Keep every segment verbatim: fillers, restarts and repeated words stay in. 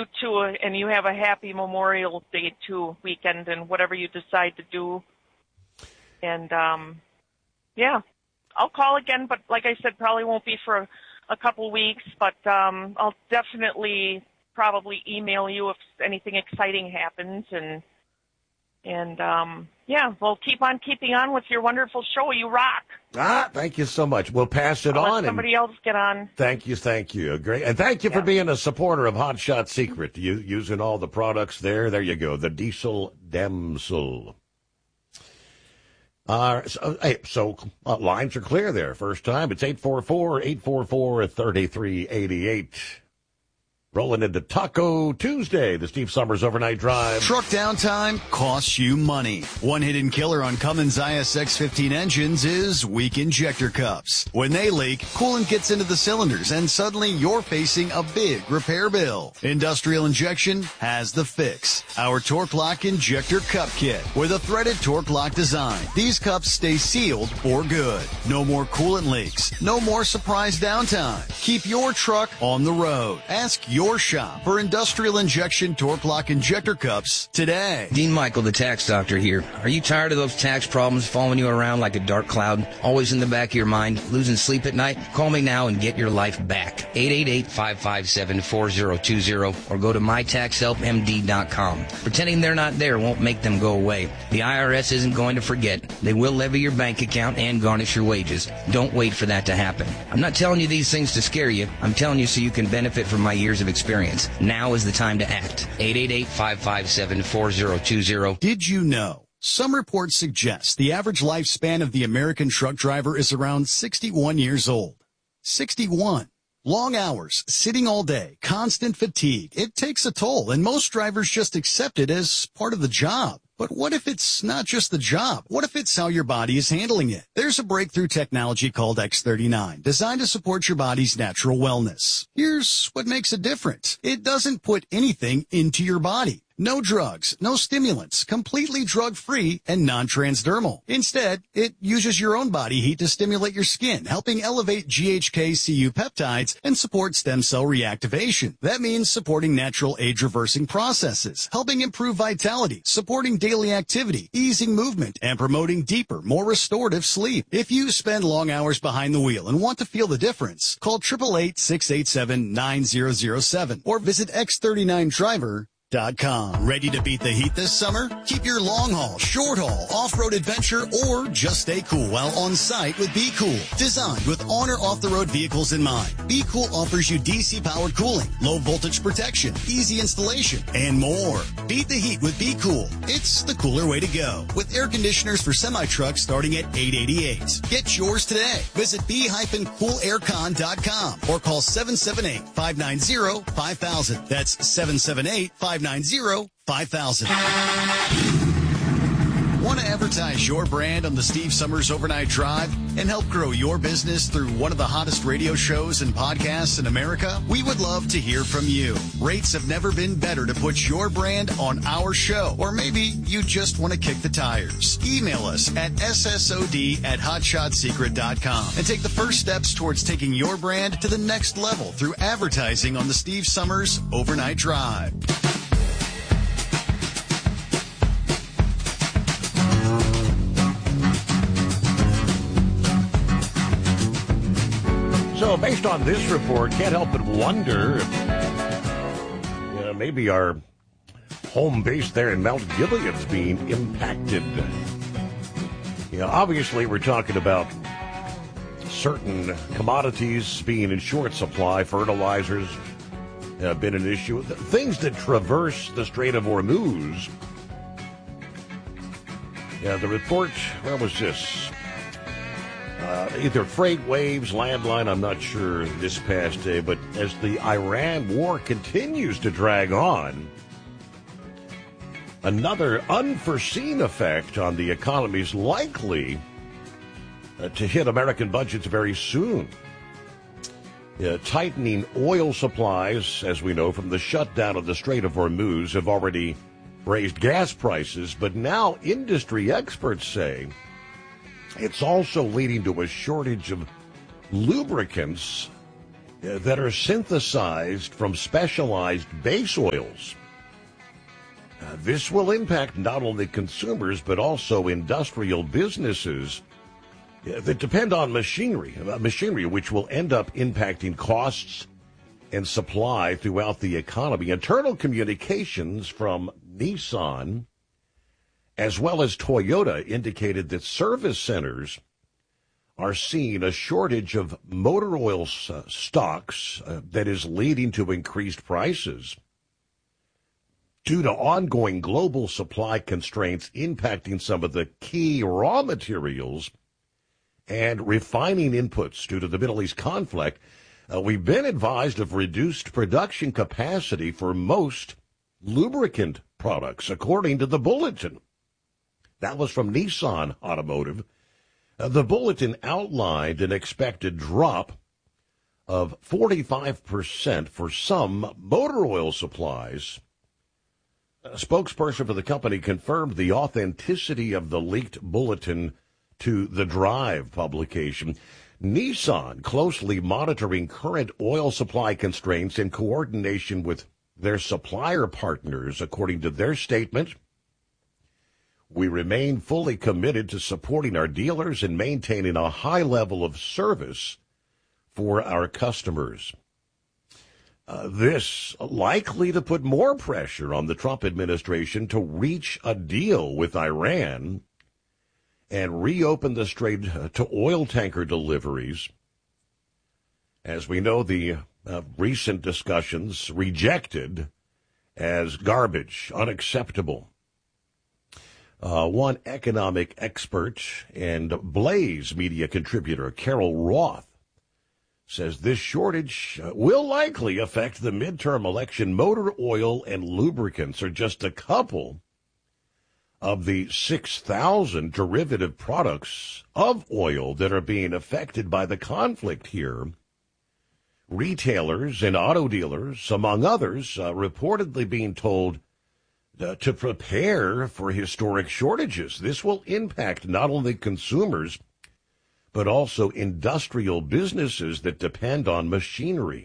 you too, and you have a happy Memorial Day too weekend and whatever you decide to do. And um, yeah, I'll call again, but like I said, probably won't be for a, a couple weeks. But um, I'll definitely probably email you if anything exciting happens. And and um, yeah, we'll keep on keeping on with your wonderful show. You rock. Ah, thank you so much. We'll pass it I'll on. Let somebody else get on. Thank you, thank you. Great. And thank you yeah. for being a supporter of Hot Shot Secret, you, using all the products there. There you go, the Diesel Demsel. Uh, so, hey, so uh, lines are clear there. First time, it's eight four four, eight four four, three three eight eight. Rolling into Taco Tuesday, the Steve Summers Overnight Drive. Truck downtime costs you money. One hidden killer on Cummins I S X fifteen engines is weak injector cups. When they leak, coolant gets into the cylinders and suddenly you're facing a big repair bill. Industrial Injection has the fix. Our Torque Lock Injector Cup Kit with a threaded Torque Lock design. These cups stay sealed for good. No more coolant leaks. No more surprise downtime. Keep your truck on the road. Ask your Your shop for Industrial Injection Torque Lock Injector Cups today. Dean Michael, the tax doctor here. Are you tired of those tax problems following you around like a dark cloud, always in the back of your mind, losing sleep at night? Call me now and get your life back. eight eight eight, five five seven, four zero two zero or go to my tax help M D dot com. Pretending they're not there won't make them go away. The I R S isn't going to forget. They will levy your bank account and garnish your wages. Don't wait for that to happen. I'm not telling you these things to scare you. I'm telling you so you can benefit from my years of experience. Now is the time to act. eight eight eight, five five seven, four zero two zero. Did you know? Some reports suggest the average lifespan of the American truck driver is around sixty-one years old. sixty-one. Long hours, sitting all day, constant fatigue. It takes a toll, and most drivers just accept it as part of the job. But what if it's not just the job? What if it's how your body is handling it? There's a breakthrough technology called X thirty-nine, designed to support your body's natural wellness. Here's what makes it different. It doesn't put anything into your body. No drugs, no stimulants, completely drug-free and non-transdermal. Instead, it uses your own body heat to stimulate your skin, helping elevate G H K C U peptides and support stem cell reactivation. That means supporting natural age-reversing processes, helping improve vitality, supporting daily activity, easing movement, and promoting deeper, more restorative sleep. If you spend long hours behind the wheel and want to feel the difference, call eight eight eight, six eight seven, nine zero zero seven or visit x thirty-nine driver dot com. Ready to beat the heat this summer? Keep your long haul, short haul, off-road adventure, or just stay cool while on site with Be Cool. Designed with on or off-the-road vehicles in mind, Be Cool offers you D C-powered cooling, low voltage protection, easy installation, and more. Beat the heat with Be Cool. It's the cooler way to go. With air conditioners for semi-trucks starting at eight hundred eighty-eight dollars. Get yours today. Visit be cool air con dot com or call seven seven eight, five nine zero, five thousand. That's seven seven eight, five nine zero, five thousand. Want to advertise your brand on the Steve Summers Overnight Drive and help grow your business through one of the hottest radio shows and podcasts in America? We would love to hear from you. Rates have never been better to put your brand on our show. Or maybe you just want to kick the tires. Email us at S S O D at hot shot secret dot com and take the first steps towards taking your brand to the next level through advertising on the Steve Summers Overnight Drive. So, based on this report, can't help but wonder if you know, maybe our home base there in Mount Gilead's being impacted. You know, obviously, we're talking about certain commodities being in short supply. Fertilizers have been an issue. Things that traverse the Strait of Hormuz. Yeah, the report, where was this? Uh, either freight waves, landline, I'm not sure this past day, but as the Iran war continues to drag on, another unforeseen effect on the economy is likely uh, to hit American budgets very soon. Uh, tightening oil supplies, as we know from the shutdown of the Strait of Hormuz, have already raised gas prices, but now industry experts say it's also leading to a shortage of lubricants uh, that are synthesized from specialized base oils. Uh, this will impact not only consumers, but also industrial businesses uh, that depend on machinery, uh, machinery which will end up impacting costs and supply throughout the economy. Internal communications from Nissan, as well as Toyota, indicated that service centers are seeing a shortage of motor oil uh, stocks uh, that is leading to increased prices due to ongoing global supply constraints impacting some of the key raw materials and refining inputs due to the Middle East conflict. Uh, we've been advised of reduced production capacity for most lubricant products, according to the bulletin. That was from Nissan Automotive. Uh, the bulletin outlined an expected drop of forty-five percent for some motor oil supplies. A spokesperson for the company confirmed the authenticity of the leaked bulletin to the Drive publication. Nissan closely monitoring current oil supply constraints in coordination with their supplier partners, according to their statement. We remain fully committed to supporting our dealers and maintaining a high level of service for our customers. Uh, this likely to put more pressure on the Trump administration to reach a deal with Iran and reopen the strait to oil tanker deliveries. As we know, the uh, recent discussions rejected as garbage, unacceptable. Uh, one economic expert and Blaze media contributor, Carol Roth, says this shortage uh, will likely affect the midterm election. Motor oil and lubricants are just a couple of the six thousand derivative products of oil that are being affected by the conflict here. Retailers and auto dealers, among others, uh, reportedly being told uh, to prepare for historic shortages. This will impact not only consumers, but also industrial businesses that depend on machinery,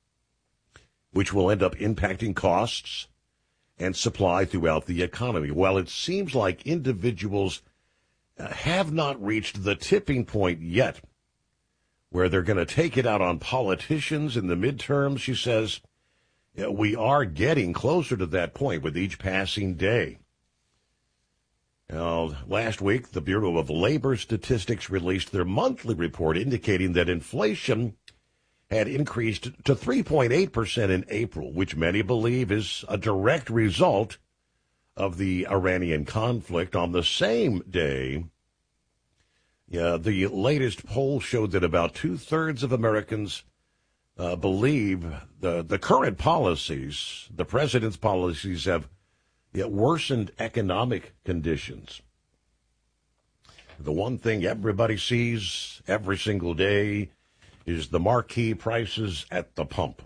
which will end up impacting costs and supply throughout the economy. While it seems like individuals uh, have not reached the tipping point yet where they're going to take it out on politicians in the midterms, she says, yeah, we are getting closer to that point with each passing day. Now, last week, the Bureau of Labor Statistics released their monthly report indicating that inflation had increased to three point eight percent in April, which many believe is a direct result of the Iranian conflict. On the same day, yeah, the latest poll showed that about two-thirds of Americans uh, believe the, the current policies, the president's policies, have yeah, worsened economic conditions. The one thing everybody sees every single day is the marquee prices at the pump.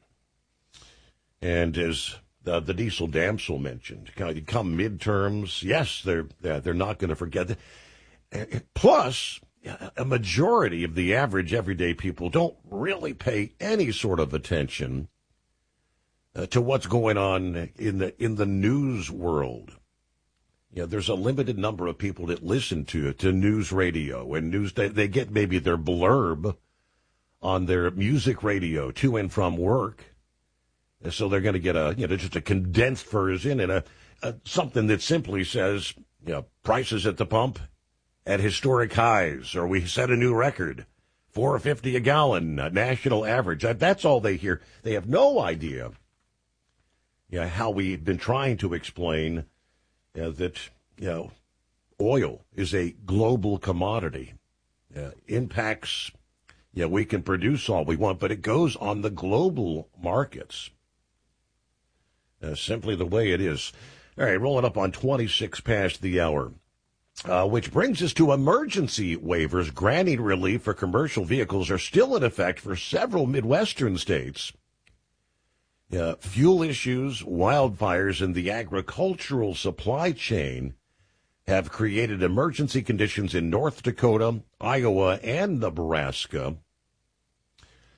And as the, the diesel damsel mentioned, come midterms, yes, they're they're not going to forget that. Plus, a majority of the average everyday people don't really pay any sort of attention uh, to what's going on in the in the news world. Yeah, there's a limited number of people that listen to to news radio and news. They, they get maybe their blurb on their music radio to and from work. So they're going to get a, you know, just a condensed version and a, a something that simply says, you know, prices at the pump at historic highs, or we set a new record, four fifty a gallon, a national average. That's all they hear. They have no idea, you know, how we've been trying to explain you know, that, you know, oil is a global commodity. Uh, impacts. Yeah, we can produce all we want, but it goes on the global markets. Uh, simply the way it is. All right, rolling up on twenty-six past the hour, uh, which brings us to emergency waivers granting relief for commercial vehicles are still in effect for several Midwestern states. Uh, fuel issues, wildfires, and the agricultural supply chain have created emergency conditions in North Dakota, Iowa, and Nebraska.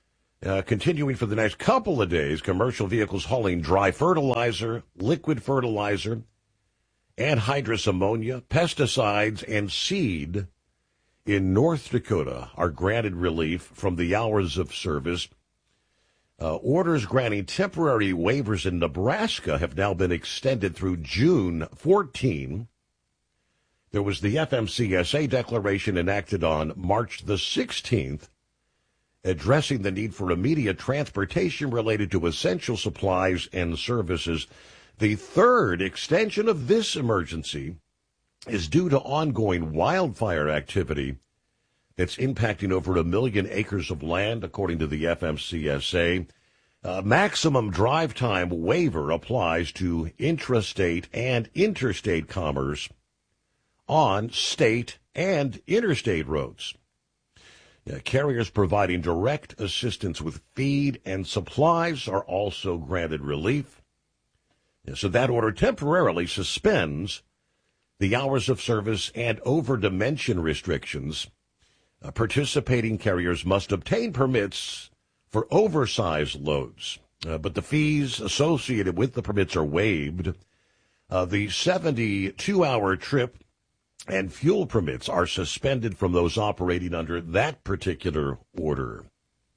Uh, continuing for the next couple of days, commercial vehicles hauling dry fertilizer, liquid fertilizer, anhydrous ammonia, pesticides, and seed in North Dakota are granted relief from the hours of service. Uh, orders granting temporary waivers in Nebraska have now been extended through June fourteenth. There was the F M C S A declaration enacted on March the sixteenth, addressing the need for immediate transportation related to essential supplies and services. The third extension of this emergency is due to ongoing wildfire activity that's impacting over a million acres of land, according to the F M C S A. Uh, maximum drive time waiver applies to intrastate and interstate commerce on state and interstate roads. Uh, carriers providing direct assistance with feed and supplies are also granted relief. Uh, so that order temporarily suspends the hours of service and over-dimension restrictions. Uh, participating carriers must obtain permits for oversized loads, uh, but the fees associated with the permits are waived. Uh, the seventy-two hour trip and fuel permits are suspended from those operating under that particular order.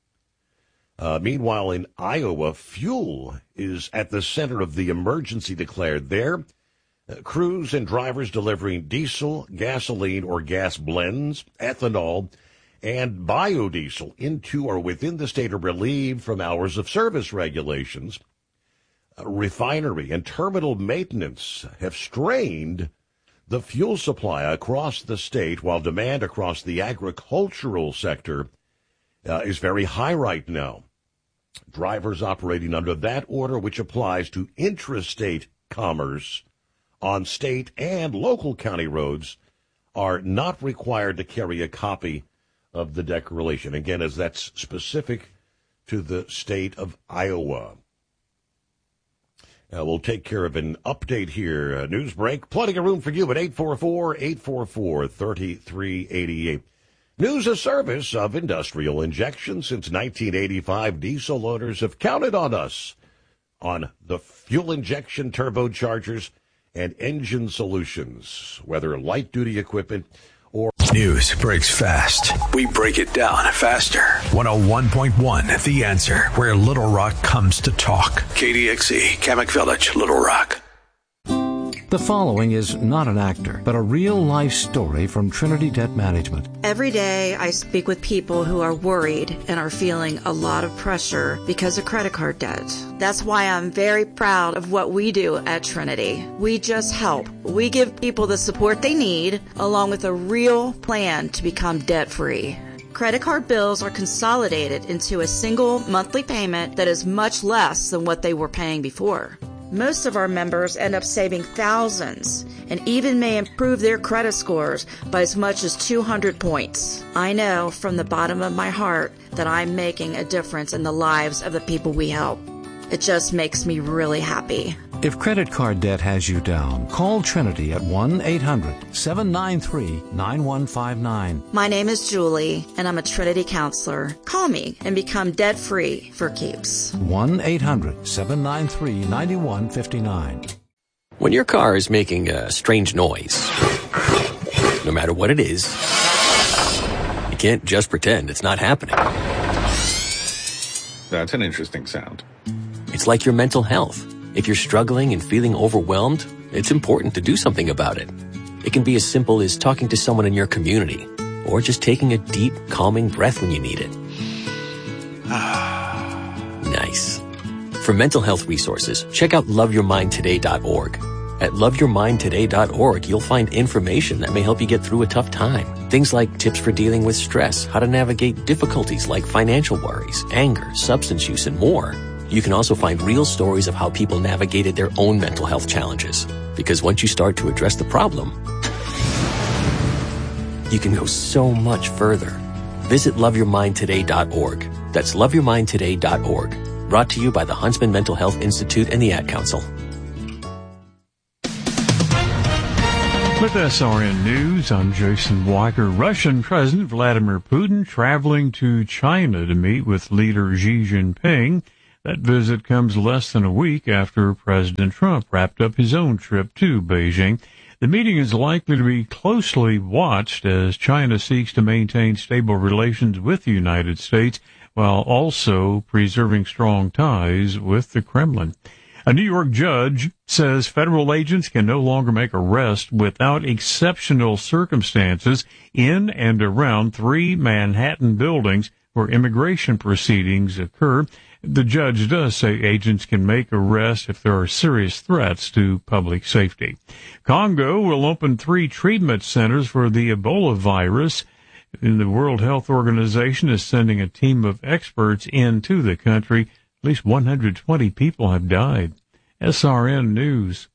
Uh, meanwhile, in Iowa, fuel is at the center of the emergency declared there. Uh, crews and drivers delivering diesel, gasoline, or gas blends, ethanol, and biodiesel into or within the state are relieved from hours of service regulations. Uh, refinery and terminal maintenance have strained the fuel supply across the state, while demand across the agricultural sector uh, is very high right now. Drivers operating under that order, which applies to intrastate commerce on state and local county roads, are not required to carry a copy of the declaration. Again, as that's specific to the state of Iowa. Uh, we'll take care of an update here. Uh, news break. Plenty of room for you at eight four four, eight four four, three three eight eight. News of service of industrial injection. Since nineteen eighty-five, diesel owners have counted on us on the fuel injection turbochargers and engine solutions, whether light-duty equipment or... News breaks fast. We break it down faster. one oh one point one, The Answer, where Little Rock comes to talk. K D X E, Kamak Village, Little Rock. The following is not an actor, but a real-life story from Trinity Debt Management. Every day I speak with people who are worried and are feeling a lot of pressure because of credit card debt. That's why I'm very proud of what we do at Trinity. We just help. We give people the support they need, along with a real plan to become debt-free. Credit card bills are consolidated into a single monthly payment that is much less than what they were paying before. Most of our members end up saving thousands and even may improve their credit scores by as much as two hundred points. I know from the bottom of my heart that I'm making a difference in the lives of the people we help. It just makes me really happy. If credit card debt has you down, call Trinity at one eight hundred, seven nine three, nine one five nine. My name is Julie, and I'm a Trinity counselor. Call me and become debt-free for keeps. one eight hundred, seven nine three, nine one five nine. When your car is making a strange noise, no matter what it is, you can't just pretend it's not happening. That's an interesting sound. It's like your mental health. If you're struggling and feeling overwhelmed, it's important to do something about it. It can be as simple as talking to someone in your community, or just taking a deep, calming breath when you need it. Nice. For mental health resources, check out love your mind today dot org. At love your mind today dot org, you'll find information that may help you get through a tough time. Things like tips for dealing with stress, how to navigate difficulties like financial worries, anger, substance use, and more. You can also find real stories of how people navigated their own mental health challenges. Because once you start to address the problem, you can go so much further. Visit love your mind today dot org. That's love your mind today dot org. Brought to you by the Huntsman Mental Health Institute and the Ad Council. With S R N News, I'm Jason Walker. Russian President Vladimir Putin traveling to China to meet with leader Xi Jinping. That visit comes less than a week after President Trump wrapped up his own trip to Beijing. The meeting is likely to be closely watched as China seeks to maintain stable relations with the United States while also preserving strong ties with the Kremlin. A New York judge says federal agents can no longer make arrests without exceptional circumstances in and around three Manhattan buildings where immigration proceedings occur. The judge does say agents can make arrests if there are serious threats to public safety. Congo will open three treatment centers for the Ebola virus. And the World Health Organization is sending a team of experts into the country. At least one hundred twenty people have died. S R N News.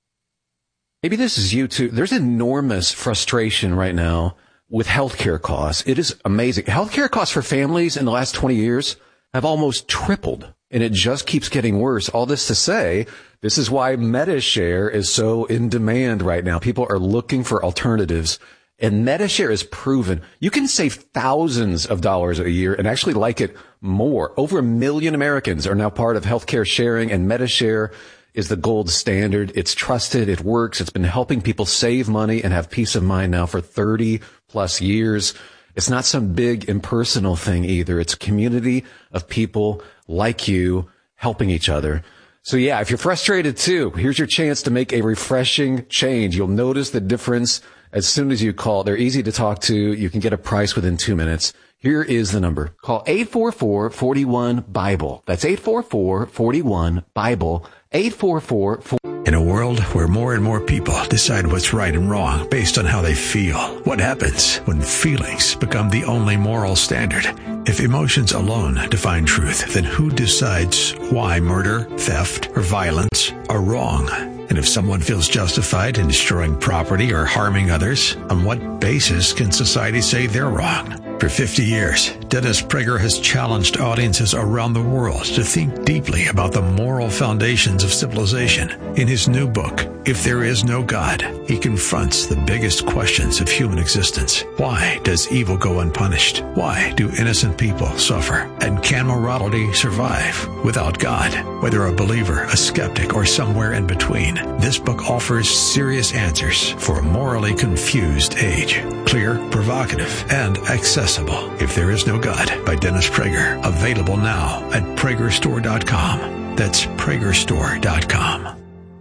Maybe this is you too. There's enormous frustration right now with healthcare costs. It is amazing. Healthcare costs for families in the last twenty years have almost tripled, and it just keeps getting worse. All this to say, this is why MediShare is so in demand right now. People are looking for alternatives. And MediShare is proven you can save thousands of dollars a year and actually like it more. Over a million Americans are now part of healthcare sharing, and MediShare is the gold standard. It's trusted. It works. It's been helping people save money and have peace of mind now for thirty plus years. It's not some big impersonal thing either. It's a community of people like you helping each other. So yeah, if you're frustrated too, here's your chance to make a refreshing change. You'll notice the difference as soon as you call. They're easy to talk to. You can get a price within two minutes. Here is the number. Call eight four four, four one, BIBLE. That's eight four four, four one, BIBLE. eight four four, four In a world where more and more people decide what's right and wrong based on how they feel, what happens when feelings become the only moral standard? If emotions alone define truth, then who decides why murder, theft, or violence are wrong? And if someone feels justified in destroying property or harming others, on what basis can society say they're wrong? For fifty years, Dennis Prager has challenged audiences around the world to think deeply about the moral foundations of civilization. In his new book, If There Is No God, he confronts the biggest questions of human existence. Why does evil go unpunished? Why do innocent people suffer? And can morality survive without God? Whether a believer, a skeptic, or somewhere in between, this book offers serious answers for a morally confused age. Clear, provocative, and accessible. If There Is No God by Dennis Prager. Available now at Prager Store dot com. That's Prager Store dot com.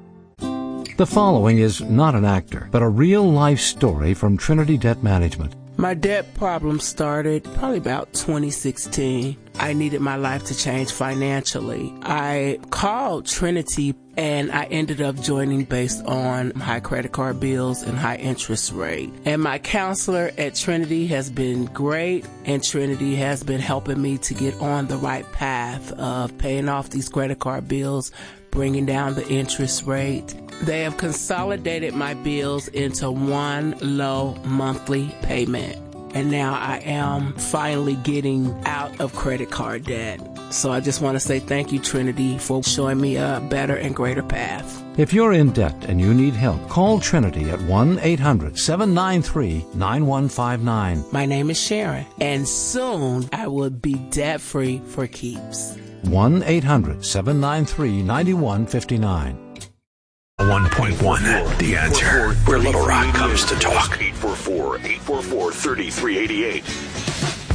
The following is not an actor, but a real-life story from Trinity Debt Management. My debt problem started probably about twenty sixteen. I needed my life to change financially. I called Trinity and I ended up joining based on high credit card bills and high interest rate. And my counselor at Trinity has been great, and Trinity has been helping me to get on the right path of paying off these credit card bills, bringing down the interest rate. They have consolidated my bills into one low monthly payment. And now I am finally getting out of credit card debt. So I just want to say thank you, Trinity, for showing me a better and greater path. If you're in debt and you need help, call Trinity at one eight hundred, seven nine three, nine one five nine. My name is Sharon, and soon I will be debt-free for keeps. one eight hundred, seven nine three, nine one five nine. one point one, The Answer, where Little Rock comes to talk. eight four four, eight four four, three three eight eight.